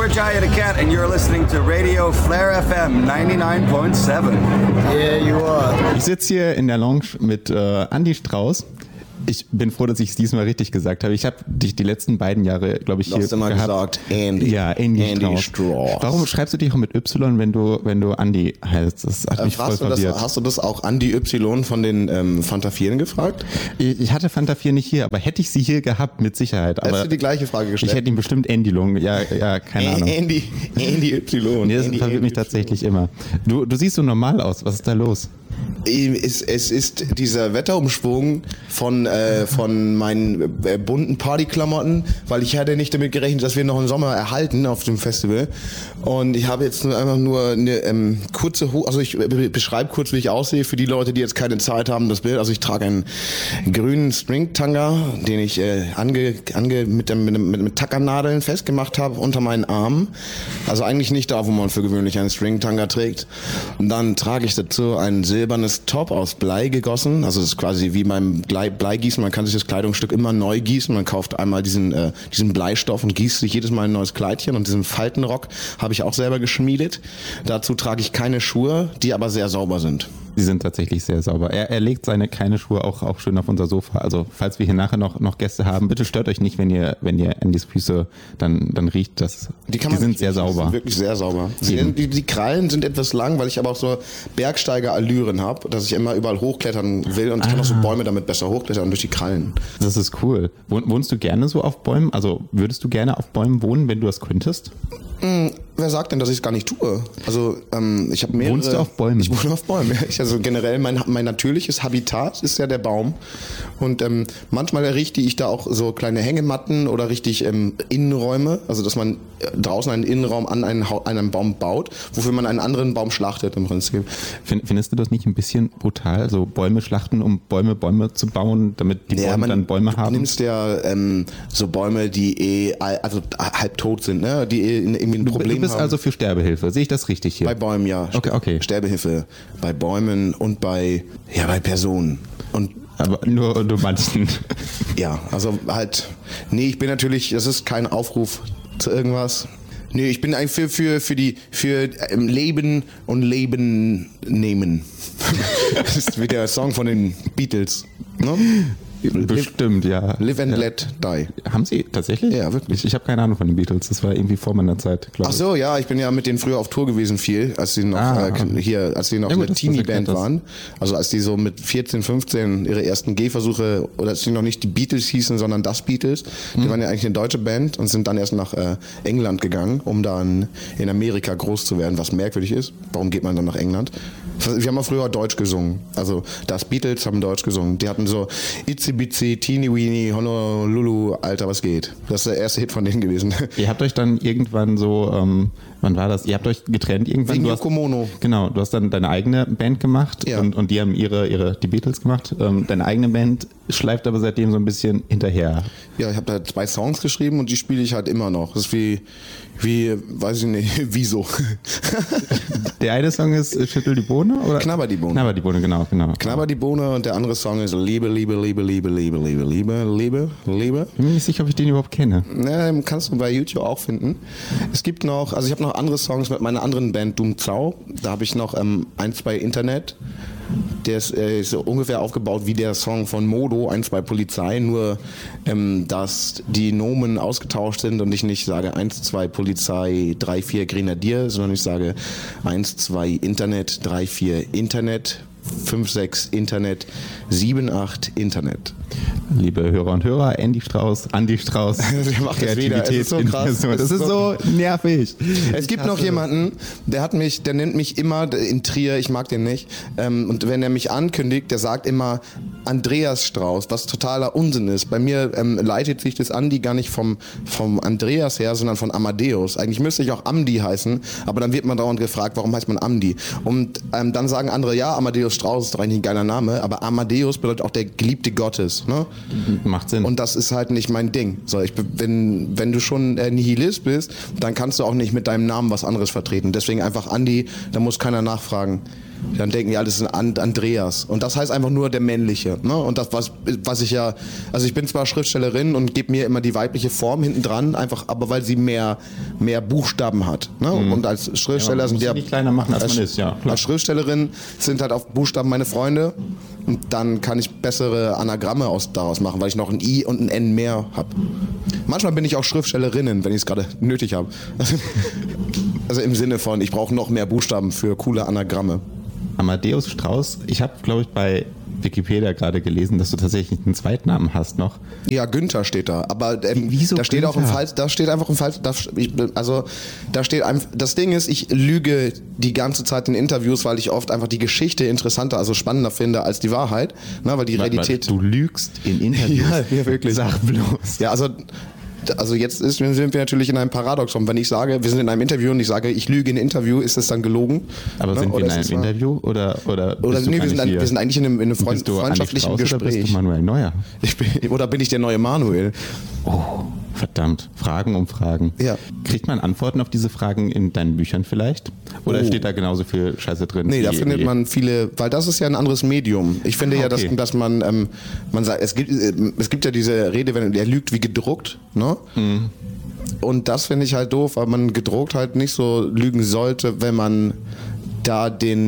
Jaya the Cat, and you're listening to Radio Flair FM 99.7. Yeah, you are. Ich sitze hier in der Lounge mit Andi Strauß. Ich bin froh, dass ich es diesmal richtig gesagt habe. Ich habe dich die letzten beiden Jahre, glaube ich, hier gehabt. Du hast immer gesagt, Andy. Ja, Andy Strauß. Warum schreibst du dich auch mit Y, wenn du Andi heißt? Das hat mich voll verwirrt. Hast du das auch Andi Y von den Fanta 4 gefragt? Ich hatte Fanta 4 nicht hier, aber hätte ich sie hier gehabt, mit Sicherheit. Aber hast du die gleiche Frage gestellt? Ich hätte ihm bestimmt Andy Lung. Ja, keine Ahnung. Andy Y. Nee, das verwirrt mich tatsächlich immer. Du siehst so normal aus. Was ist da los? Es ist dieser Wetterumschwung von meinen bunten Partyklamotten, weil ich hatte nicht damit gerechnet, dass wir noch einen Sommer erhalten auf dem Festival. Und ich habe jetzt einfach nur eine kurze Hose, also ich beschreibe kurz, wie ich aussehe, für die Leute, die jetzt keine Zeit haben, das Bild. Also ich trage einen grünen String-Tanga, den ich mit Tackernadeln festgemacht habe unter meinen Armen. Also eigentlich nicht da, wo man für gewöhnlich einen String-Tanga trägt. Und dann trage ich dazu ein silbernes Top aus Blei gegossen. Also das ist quasi wie beim Bleigießen. Man kann sich das Kleidungsstück immer neu gießen. Man kauft einmal diesen Bleistoff und gießt sich jedes Mal ein neues Kleidchen. Und diesen Faltenrock habe ich auch selber geschmiedet. Dazu trage ich keine Schuhe, die aber sehr sauber sind. Die sind tatsächlich sehr sauber. Er legt seine keine Schuhe auch schön auf unser Sofa. Also falls wir hier nachher noch Gäste haben, bitte stört euch nicht, wenn ihr Andys Füße dann riecht. Die sind sehr sauber. Die sind wirklich sehr sauber. Die Krallen sind etwas lang, weil ich aber auch so Bergsteiger-Allüren habe, dass ich immer überall hochklettern will und ich kann auch so Bäume damit besser hochklettern durch die Krallen. Das ist cool. Wohnst du gerne so auf Bäumen? Also würdest du gerne auf Bäumen wohnen, wenn du das könntest? Wer sagt denn, dass ich es gar nicht tue? Also ich habe mehrere... Wohnst du auf Bäumen? Ich wohne auf Bäumen. Also generell mein natürliches Habitat ist ja der Baum. Und manchmal errichte ich da auch so kleine Hängematten oder richtig Innenräume. Also dass man draußen einen Innenraum an einen Baum baut, wofür man einen anderen Baum schlachtet im Prinzip. Findest du das nicht ein bisschen brutal? So Bäume schlachten, um Bäume zu bauen, damit die Bäume dann Bäume haben? Du nimmst ja so Bäume, die also halb tot sind, ne? Die irgendwie ein Problem haben. Du bist also für Sterbehilfe, sehe ich das richtig hier? Bei Bäumen, ja. Okay. Sterbehilfe bei Bäumen und bei Personen. Aber nur manchen. Ja, also halt, nee, ich bin natürlich, das ist kein Aufruf zu irgendwas. Nee, ich bin eigentlich für Leben und Leben nehmen. Das ist wie der Song von den Beatles, ne? Bestimmt, ja. Live and let die. Haben sie tatsächlich? Ja, wirklich. Ich habe keine Ahnung von den Beatles. Das war irgendwie vor meiner Zeit, glaube ich. Ach so, ja, ich bin ja mit denen früher auf Tour gewesen viel, als sie noch als sie noch eine Teenie-Band waren. Also als die so mit 14, 15 ihre ersten Gehversuche, oder als sie noch nicht die Beatles hießen, sondern das Beatles. Die waren ja eigentlich eine deutsche Band und sind dann erst nach England gegangen, um dann in Amerika groß zu werden, was merkwürdig ist. Warum geht man dann nach England? Wir haben ja früher Deutsch gesungen. Also das Beatles haben Deutsch gesungen. Die hatten so Itzy Bitsy, Teeny Weeny, Honolulu, Alter, was geht? Das ist der erste Hit von denen gewesen. Ihr habt euch dann irgendwann so, wann war das? Ihr habt euch getrennt irgendwann? Wegen Yoko Ono. Genau, du hast dann deine eigene Band gemacht, ja. und die haben die Beatles gemacht. Deine eigene Band schleift aber seitdem so ein bisschen hinterher. Ja, ich habe da 2 Songs geschrieben und die spiele ich halt immer noch. Das ist wie weiß ich nicht, wieso. Der eine Song ist Schüttel die Bohne? Oder? Knabber die Bohne. Knabber die Bohne, genau. Knabber die Bohne und der andere Song ist Liebe, Liebe, Liebe, Liebe, Liebe, Liebe, Liebe, Liebe, Liebe. Ich bin mir nicht sicher, ob ich den überhaupt kenne. Ja, kannst du bei YouTube auch finden. Es gibt noch, also ich habe noch andere Songs mit meiner anderen Band Doom Zau. Da habe ich noch 1, 2 Internet. Der ist so ungefähr aufgebaut wie der Song von Modo, 1, 2 Polizei, nur dass die Nomen ausgetauscht sind und ich nicht sage 1, 2 Polizei, 3, 4 Grenadier, sondern ich sage 1, 2 Internet, 3, 4 Internet, 5, 6 Internet, 7, 8 Internet. Liebe Hörer und Hörer, Andi Strauß, Der macht das wieder. Es ist so krass. Das ist so nervig. Es gibt noch jemanden, der nennt mich immer in Trier, ich mag den nicht, und wenn er mich ankündigt, der sagt immer Andreas Strauß, was totaler Unsinn ist. Bei mir leitet sich das Andi gar nicht vom Andreas her, sondern von Amadeus. Eigentlich müsste ich auch Amdi heißen, aber dann wird man dauernd gefragt, warum heißt man Amdi? Und dann sagen andere, ja, Amadeus Strauß ist doch eigentlich ein geiler Name, aber Amadeus bedeutet auch der Geliebte Gottes. Ne? Macht Sinn. Und das ist halt nicht mein Ding. So, wenn du schon Nihilist bist, dann kannst du auch nicht mit deinem Namen was anderes vertreten. Deswegen einfach Andi, da muss keiner nachfragen. Dann denken die, ja, das ist ein Andreas. Und das heißt einfach nur der Männliche. Ne? Und das, was ich ja, also ich bin zwar Schriftstellerin und gebe mir immer die weibliche Form hinten dran, einfach, aber weil sie mehr Buchstaben hat. Ne? Und als Schriftsteller sind ja, nicht kleiner machen, als man ist, ja. Klar. Als Schriftstellerin sind halt auf Buchstaben meine Freunde. Und dann kann ich bessere Anagramme daraus machen, weil ich noch ein I und ein N mehr habe. Manchmal bin ich auch Schriftstellerinnen, wenn ich es gerade nötig habe. Also im Sinne von, ich brauche noch mehr Buchstaben für coole Anagramme. Amadeus Strauß, ich habe, glaube ich, bei Wikipedia gerade gelesen, dass du tatsächlich einen Zweitnamen hast noch. Ja, Günther steht da. Aber wieso da steht Günther? auch im Fall, da steht einfach im Fall, da steht einfach, das Ding ist, ich lüge die ganze Zeit in Interviews, weil ich oft einfach die Geschichte interessanter, also spannender finde als die Wahrheit. Na, weil die Realität. Du lügst in Interviews. Ja, wirklich. Sag bloß. Ja, also jetzt sind wir natürlich in einem Paradoxon. Wenn ich sage, wir sind in einem Interview und ich sage, ich lüge in einem Interview, ist das dann gelogen? Aber sind wir in einem Interview oder nee, wir sind eigentlich in einem freundschaftlichen Gespräch. Oder bist du Manuel Neuer? Oder bin ich der neue Manuel? Oh, verdammt. Fragen um Fragen. Ja. Kriegt man Antworten auf diese Fragen in deinen Büchern vielleicht? Oder steht da genauso viel Scheiße drin? Nee, da findet man viele, weil das ist ja ein anderes Medium. Ich finde dass man sagt, es gibt ja diese Rede, wenn der lügt wie gedruckt, ne? Mhm. Und das finde ich halt doof, weil man gedruckt halt nicht so lügen sollte, wenn man da den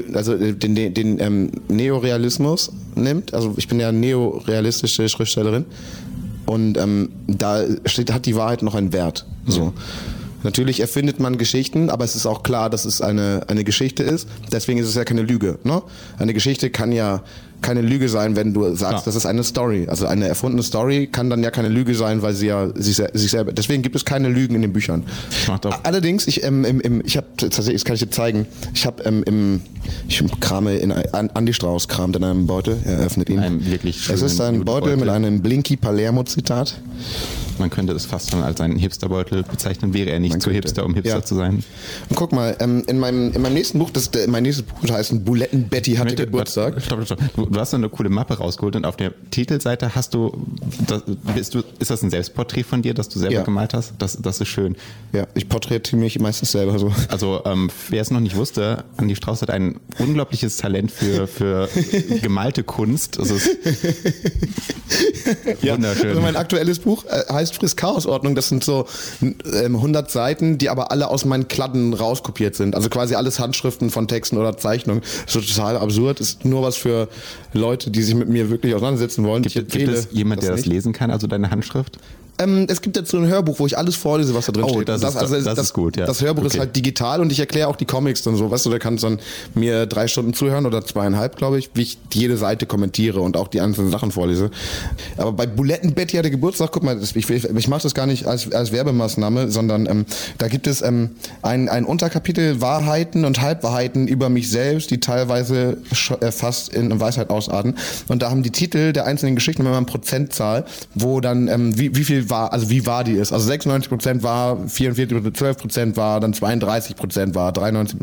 Neorealismus nimmt. Also ich bin ja neorealistische Schriftstellerin. Und da hat die Wahrheit noch einen Wert. So. Natürlich erfindet man Geschichten, aber es ist auch klar, dass es eine Geschichte ist. Deswegen ist es ja keine Lüge. Ne? Eine Geschichte kann ja keine Lüge sein, wenn du sagst, das ist eine Story. Also eine erfundene Story kann dann ja keine Lüge sein, weil sie ja sich selber. Deswegen gibt es keine Lügen in den Büchern. Allerdings, ich habe tatsächlich, das kann ich dir zeigen. Ich krame in Andi Strauß kramt in einem Beutel. Er öffnet ihn. Es ist ein Beutel mit einem Blinky Palermo Zitat. Man könnte es fast schon als einen Hipsterbeutel bezeichnen. Wäre er nicht zu hipster, um Hipster zu sein? Und guck mal, in meinem nächsten Buch, mein nächstes Buch heißt Buletten Betty hatte Geburtstag. Stopp. Du hast so eine coole Mappe rausgeholt und auf der Titelseite ist das ein Selbstporträt von dir, das du selber gemalt hast? Das ist schön. Ja, ich porträtiere mich meistens selber so. Also, wer es noch nicht wusste, Andi Strauß hat ein unglaubliches Talent für gemalte Kunst. Das ist wunderschön. Also mein aktuelles Buch heißt Friss-Chaos-Ordnung. Das sind so 100 Seiten, die aber alle aus meinen Kladden rauskopiert sind. Also quasi alles Handschriften von Texten oder Zeichnungen. Das ist total absurd. Ist nur was für Leute, die sich mit mir wirklich auseinandersetzen wollen. Gibt es jemand, der das lesen kann, also deine Handschrift? Es gibt dazu ein Hörbuch, wo ich alles vorlese, was da drin steht. Das ist gut, ja. Das Hörbuch ist halt digital und ich erkläre auch die Comics und so. Weißt du, da kannst du dann mir 3 Stunden zuhören oder 2,5, glaube ich, wie ich jede Seite kommentiere und auch die einzelnen Sachen vorlese. Aber bei Buletten Betty hatte Geburtstag, guck mal, ich mache das gar nicht als Werbemaßnahme, sondern da gibt es ein Unterkapitel Wahrheiten und Halbwahrheiten über mich selbst, die teilweise fast in Weisheit ausarten. Und da haben die Titel der einzelnen Geschichten immer eine Prozentzahl, wo dann wie viel war, also wie wahr die ist. Also 96% war, 44%, 12% war, dann 32% war,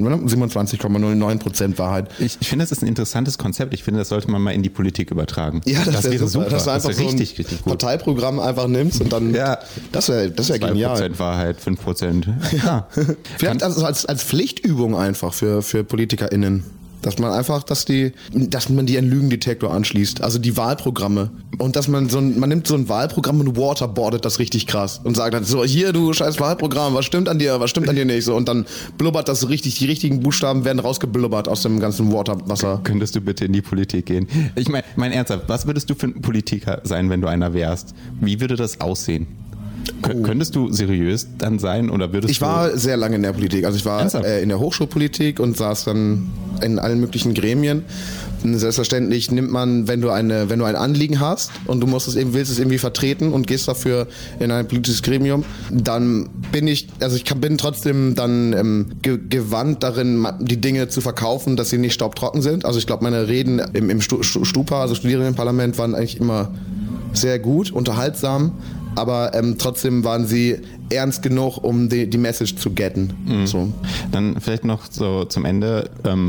27,09% Wahrheit. Ich finde, das ist ein interessantes Konzept. Ich finde, das sollte man mal in die Politik übertragen. Ja, das wäre super. Dass du einfach so ein Parteiprogramm einfach nimmst und dann, das wäre genial. 2% Wahrheit, 5%. Ja. Vielleicht also als Pflichtübung einfach für PolitikerInnen. Dass man einfach, dass man die einen Lügendetektor anschließt, also die Wahlprogramme. Und dass man man nimmt so ein Wahlprogramm und waterboardet das richtig krass und sagt dann so, hier du scheiß Wahlprogramm, was stimmt an dir nicht so. Und dann blubbert das so richtig, die richtigen Buchstaben werden rausgeblubbert aus dem ganzen Waterwasser. Könntest du bitte in die Politik gehen? Ich meine ernsthaft, was würdest du für ein Politiker sein, wenn du einer wärst? Wie würde das aussehen? Könntest du seriös dann sein oder würdest du... Ich war sehr lange in der Politik. Also ich war in der Hochschulpolitik und saß dann in allen möglichen Gremien. Selbstverständlich nimmt man, wenn du ein Anliegen hast und du willst es irgendwie vertreten und gehst dafür in ein politisches Gremium, dann bin ich trotzdem dann gewandt darin, die Dinge zu verkaufen, dass sie nicht staubtrocken sind. Also ich glaube, meine Reden im Stupa, also Studierendenparlament, waren eigentlich immer sehr gut, unterhaltsam. Aber trotzdem waren sie ernst genug, um die Message zu getten. Mhm. So. Dann vielleicht noch so zum Ende.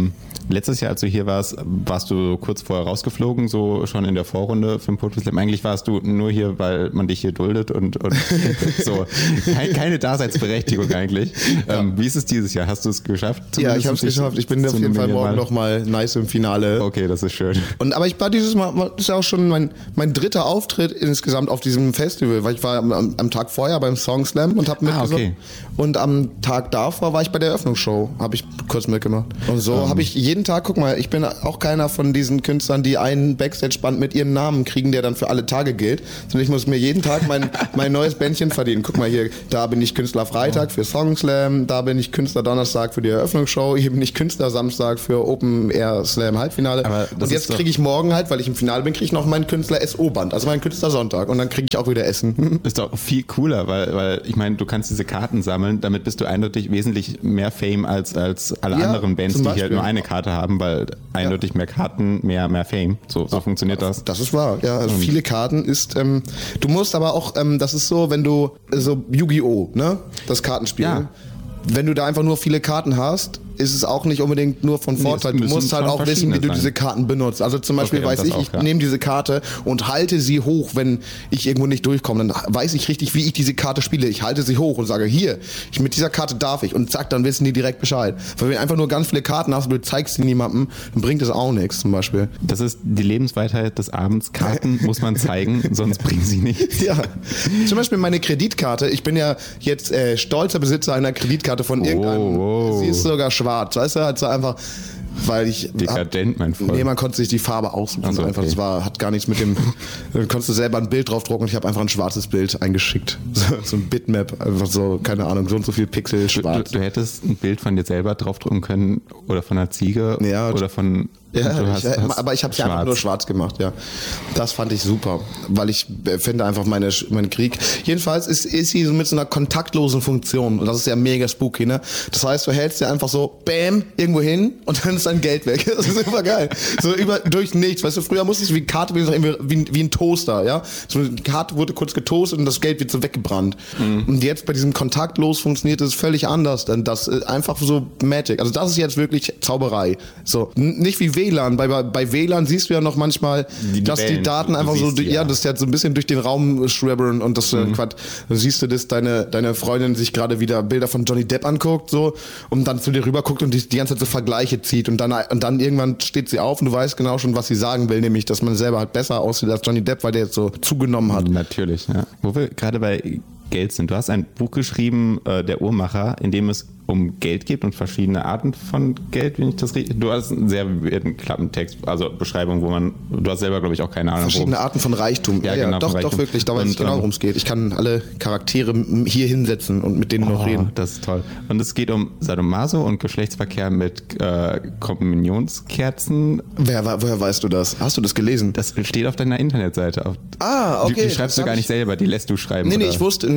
Letztes Jahr, als du hier warst du kurz vorher rausgeflogen, so schon in der Vorrunde für den Poetry Slam. Eigentlich warst du nur hier, weil man dich hier duldet und so. Keine Daseinsberechtigung eigentlich. Ja. Wie ist es dieses Jahr? Hast du es geschafft? Ja, ich habe es geschafft. Ich bin auf jeden Fall morgen nochmal nice im Finale. Okay, das ist schön. Aber ich war dieses Mal, das ist ja auch schon mein dritter Auftritt insgesamt auf diesem Festival, weil ich war am Tag vorher beim Song Slam und habe mitgesungen. Okay. Und am Tag davor war ich bei der Eröffnungsshow, habe ich kurz mitgemacht. Und so habe ich jeden Tag, guck mal, ich bin auch keiner von diesen Künstlern, die einen Backstage-Band mit ihren Namen kriegen, der dann für alle Tage gilt, sondern ich muss mir jeden Tag mein neues Bändchen verdienen. Guck mal hier, da bin ich Künstler Freitag für Song Slam, da bin ich Künstler Donnerstag für die Eröffnungsshow, hier bin ich Künstler Samstag für Open Air Slam Halbfinale. Und jetzt kriege ich morgen halt, weil ich im Finale bin, kriege ich noch meinen Künstler SO-Band, also meinen Künstler Sonntag. Und dann kriege ich auch wieder Essen. Ist doch viel cooler, weil ich meine, du kannst diese Karten sammeln, damit bist du eindeutig wesentlich mehr Fame als alle anderen Bands, die hier halt nur eine Karte haben, weil eindeutig mehr Karten, mehr Fame. So funktioniert das. Das ist wahr, ja. Also viele Karten ist, du musst aber auch, das ist so, wenn du, so Yu-Gi-Oh!, ne? Das Kartenspiel. Ja. Wenn du da einfach nur viele Karten hast, ist es auch nicht unbedingt nur von Vorteil. Du musst halt auch wissen, wie du diese Karten benutzt. Also zum Beispiel weiß ich nehme diese Karte und halte sie hoch, wenn ich irgendwo nicht durchkomme. Dann weiß ich richtig, wie ich diese Karte spiele. Ich halte sie hoch und sage, hier, mit dieser Karte darf ich. Und zack, dann wissen die direkt Bescheid. Weil wenn du einfach nur ganz viele Karten hast und du zeigst sie niemandem, dann bringt das auch nichts zum Beispiel. Das ist die Lebensweisheit des Abends. Karten muss man zeigen, sonst bringen sie nichts. Ja. Zum Beispiel meine Kreditkarte. Ich bin ja jetzt stolzer Besitzer einer Kreditkarte von irgendeinem. Sie ist sogar schwarz. Weißt du, halt so einfach, weil ich... Dekadent, mein Freund. Nee, man konnte sich die Farbe aussuchen. Also, einfach, das hat gar nichts mit dem... Du konntest selber ein Bild draufdrucken und ich habe einfach ein schwarzes Bild eingeschickt. So ein Bitmap, einfach so, keine Ahnung, so und so viel Pixel schwarz. Du hättest ein Bild von dir selber draufdrucken können oder von einer Ziege oder von... Ja, aber ich habe es einfach nur schwarz gemacht, ja. Das fand ich super, weil ich finde einfach meine Krieg. Jedenfalls ist sie so mit so einer kontaktlosen Funktion und das ist ja mega spooky, ne? Das heißt, du hältst dir einfach so, bam, irgendwo hin und dann ist dein Geld weg. Das ist super geil. So durch nichts. Weißt du, früher musstest du wie Karte wie ein Toaster, ja? So eine Karte wurde kurz getoastet und das Geld wird so weggebrannt. Mhm. Und jetzt bei diesem kontaktlos funktioniert es völlig anders, denn das ist einfach so Magic. Also das ist jetzt wirklich Zauberei. So, nicht wie WLAN. Bei WLAN siehst du ja noch manchmal, dass die Daten einfach so, das ja so ein bisschen durch den Raum schwabbern und das Quatsch. Da siehst du, dass deine Freundin sich gerade wieder Bilder von Johnny Depp anguckt, so, und dann zu dir rüber guckt und die ganze Zeit so Vergleiche zieht und dann irgendwann steht sie auf und du weißt genau schon, was sie sagen will, nämlich, dass man selber halt besser aussieht als Johnny Depp, weil der jetzt so zugenommen hat. Natürlich, ja. Wo wir gerade bei Geld sind. Du hast ein Buch geschrieben, Der Uhrmacher, in dem es um Geld geht und verschiedene Arten von Geld, wenn ich das richtig... Du hast einen sehr Klappentext, also Beschreibung, du hast selber, glaube ich, auch keine Ahnung. Verschiedene Arten von Reichtum. Ja, genau, doch wirklich, da weiß ich genau, worum es geht. Ich kann alle Charaktere hier hinsetzen und mit denen noch reden. Das ist toll. Und es geht um Sadomaso und Geschlechtsverkehr mit Kommunionskerzen. Woher weißt du das? Hast du das gelesen? Das steht auf deiner Internetseite. Okay. Die schreibst du gar nicht selber, die lässt du schreiben. Nee, ich wusste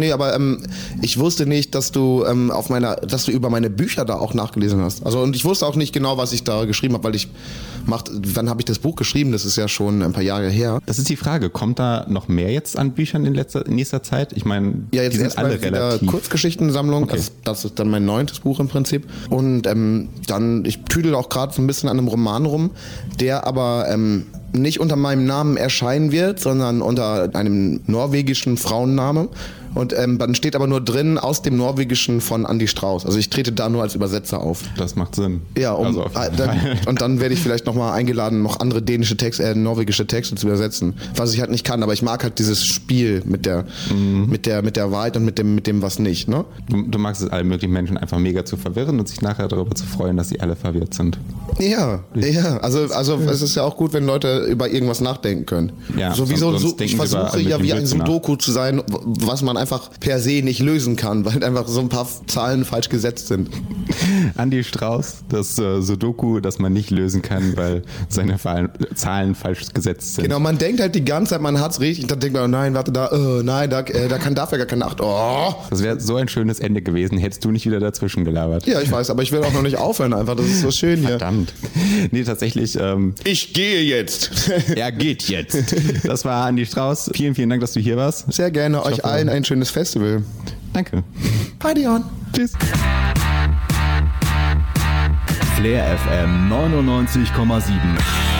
nicht, dass du über meine Bücher da auch nachgelesen hast. Also, und ich wusste auch nicht genau, was ich da geschrieben habe, wann habe ich das Buch geschrieben? Das ist ja schon ein paar Jahre her. Das ist die Frage. Kommt da noch mehr jetzt an Büchern in nächster Zeit? Ich meine, ja, jetzt die sind alle relativ... Kurzgeschichtensammlung. Okay. Das ist dann mein 9. Buch im Prinzip. Und ich tüdel auch gerade so ein bisschen an einem Roman rum, der aber nicht unter meinem Namen erscheinen wird, sondern unter einem norwegischen Frauennamen. Und dann steht aber nur drin aus dem Norwegischen von Andi Strauß. Also ich trete da nur als Übersetzer auf. Das macht Sinn. Ja, und dann werde ich vielleicht nochmal eingeladen, noch andere norwegische Texte zu übersetzen. Was ich halt nicht kann, aber ich mag halt dieses Spiel mit der Wahrheit und mit dem was nicht. Ne? Du magst es, alle möglichen Menschen einfach mega zu verwirren und sich nachher darüber zu freuen, dass sie alle verwirrt sind. Ja. Also es ist ja auch gut, wenn Leute über irgendwas nachdenken können. Ja, ich versuche ja wie ein Sudoku zu sein, was man einfach per se nicht lösen kann, weil einfach so ein paar Zahlen falsch gesetzt sind. Andi Strauß, das Sudoku, das man nicht lösen kann, weil seine Zahlen falsch gesetzt sind. Genau, man denkt halt die ganze Zeit, man hat's richtig, und dann denkt man, nein, warte, da kann dafür gar keine Acht. Oh. Das wäre so ein schönes Ende gewesen, hättest du nicht wieder dazwischen gelabert. Ja, ich weiß, aber ich will auch noch nicht aufhören einfach, das ist so schön hier. Verdammt. Nee, tatsächlich. Ich gehe jetzt. Er geht jetzt. Das war Andi Strauß. Vielen, vielen Dank, dass du hier warst. Sehr gerne. Euch allen ein schönes Festival. Danke. Party on. Tschüss. Flair FM 99,7.